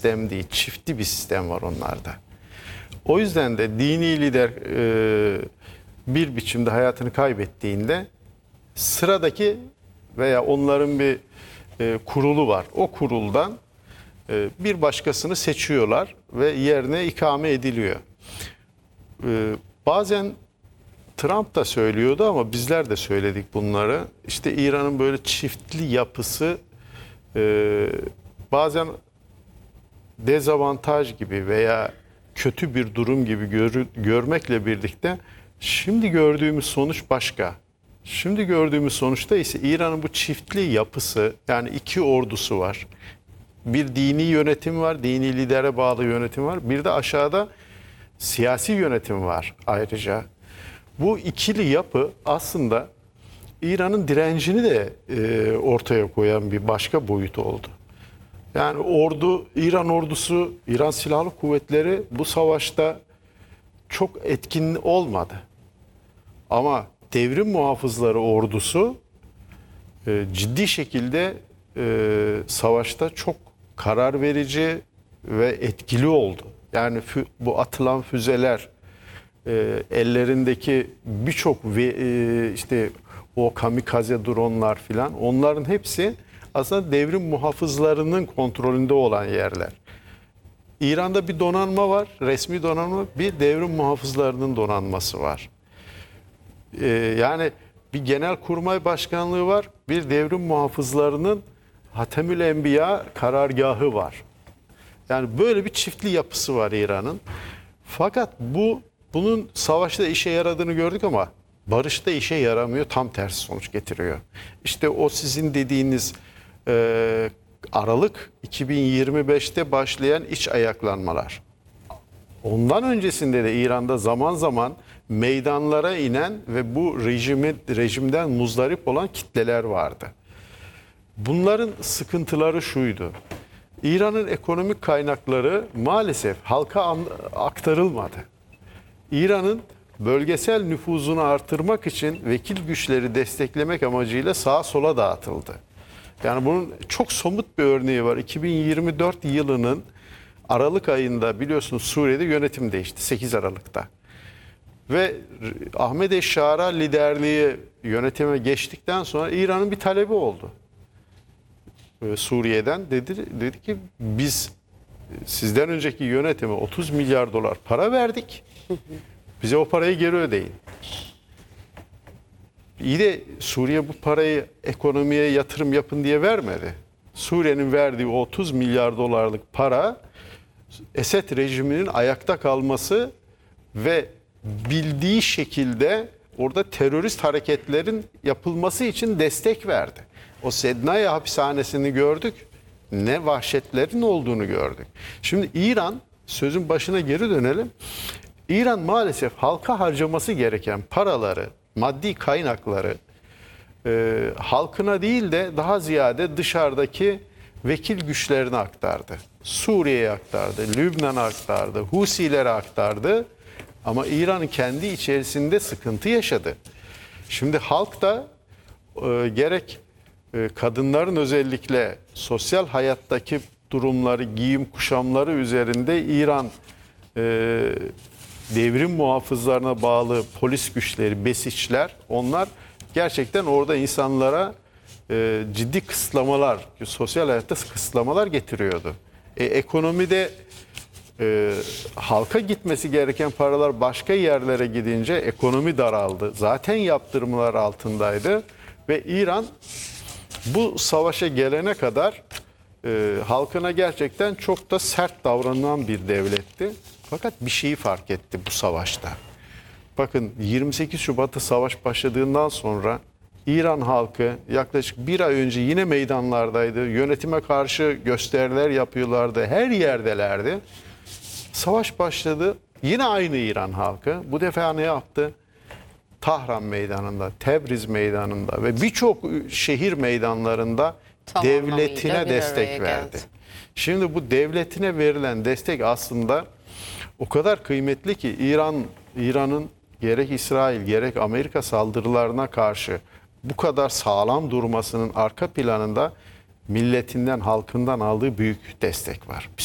sistem değil, çiftli bir sistem var onlarda. O yüzden de dini lider bir biçimde hayatını kaybettiğinde sıradaki veya onların bir kurulu var. O kuruldan bir başkasını seçiyorlar ve yerine ikame ediliyor. Bazen Trump da söylüyordu ama bizler de söyledik bunları. İşte İran'ın böyle çiftli yapısı bazen dezavantaj gibi veya kötü bir durum gibi görmekle birlikte şimdi gördüğümüz sonuç başka. Şimdi gördüğümüz sonuçta ise İran'ın bu çiftli yapısı, yani iki ordusu var. Bir dini yönetim var, dini lidere bağlı yönetim var. Bir de aşağıda siyasi yönetim var ayrıca. Bu ikili yapı aslında İran'ın direncini de ortaya koyan bir başka boyut oldu. Yani İran ordusu, İran Silahlı Kuvvetleri bu savaşta çok etkin olmadı. Ama devrim muhafızları ordusu ciddi şekilde savaşta çok karar verici ve etkili oldu. Yani bu atılan füzeler, ellerindeki birçok işte o kamikaze dronlar filan, onların hepsi aslında devrim muhafızlarının kontrolünde olan yerler. İran'da bir donanma var, resmi donanma, bir devrim muhafızlarının donanması var. Yani bir Genelkurmay Başkanlığı var, bir devrim muhafızlarının Hatemül Enbiya karargahı var. Yani böyle bir çiftli yapısı var İran'ın. Fakat bunun savaşta işe yaradığını gördük ama barışta işe yaramıyor, tam tersi sonuç getiriyor. İşte o sizin dediğiniz Aralık 2025'te başlayan iç ayaklanmalar. Ondan öncesinde de İran'da zaman zaman meydanlara inen ve bu rejimden muzdarip olan kitleler vardı. Bunların sıkıntıları şuydu. İran'ın ekonomik kaynakları maalesef halka aktarılmadı. İran'ın bölgesel nüfuzunu artırmak için vekil güçleri desteklemek amacıyla sağa sola dağıtıldı. Yani bunun çok somut bir örneği var. 2024 yılının Aralık ayında biliyorsunuz Suriye'de yönetim değişti 8 Aralık'ta. Ve Ahmed Eşşara liderliği yönetime geçtikten sonra İran'ın bir talebi oldu. Suriye'den dedi ki biz sizden önceki yönetime 30 milyar dolar para verdik. Bize o parayı geri ödeyin. İyi de Suriye bu parayı ekonomiye yatırım yapın diye vermedi. Suriye'nin verdiği 30 milyar dolarlık para Esed rejiminin ayakta kalması ve bildiği şekilde orada terörist hareketlerin yapılması için destek verdi. O Sednaya hapishanesini gördük. Ne vahşetlerin olduğunu gördük. Şimdi İran, sözün başına geri dönelim. İran maalesef halka harcaması gereken paraları, maddi kaynakları halkına değil de daha ziyade dışarıdaki vekil güçlerine aktardı. Suriye'ye aktardı, Lübnan'a aktardı, Husilere aktardı. Ama İran'ın kendi içerisinde sıkıntı yaşadı. Şimdi halk da gerek kadınların özellikle sosyal hayattaki durumları, giyim kuşamları üzerinde İran devrim muhafızlarına bağlı polis güçleri, Besiçler, onlar gerçekten orada insanlara ciddi kısıtlamalar, sosyal hayatta kısıtlamalar getiriyordu. Ekonomide halka gitmesi gereken paralar başka yerlere gidince ekonomi daraldı. Zaten yaptırımlar altındaydı ve İran bu savaşa gelene kadar halkına gerçekten çok da sert davranan bir devletti. Fakat bir şeyi fark etti bu savaşta. Bakın 28 Şubat'ta savaş başladığından sonra İran halkı yaklaşık bir ay önce yine meydanlardaydı. Yönetime karşı gösteriler yapıyorlardı. Her yerdelerdi. Savaş başladı. Yine aynı İran halkı. Bu defa ne yaptı? Tahran meydanında, Tebriz meydanında ve birçok şehir meydanlarında devletine destek verdi. Şimdi bu devletine verilen destek aslında o kadar kıymetli ki İran'ın gerek İsrail gerek Amerika saldırılarına karşı bu kadar sağlam durmasının arka planında milletinden, halkından aldığı büyük destek var.